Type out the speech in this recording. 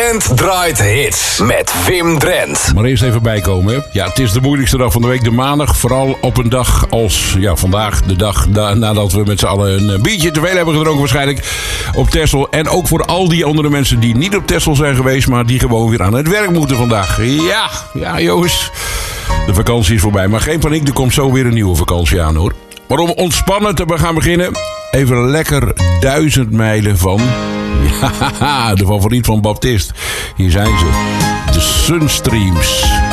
Drent draait hits met Wim Drent. Maar eerst even bijkomen, hè. Ja, het is de moeilijkste dag van de week, de maandag. Vooral op een dag als, vandaag, de dag nadat we met z'n allen een biertje te veel hebben gedronken waarschijnlijk op Texel. En ook voor al die andere mensen die niet op Texel zijn geweest, maar die gewoon weer aan het werk moeten vandaag. Ja, jongens. De vakantie is voorbij, maar geen paniek, er komt zo weer een nieuwe vakantie aan, hoor. Maar om ontspannen te gaan beginnen, even lekker 1000 mijlen van... Ja, de favoriet van Baptist. Hier zijn ze. De Sunstreams.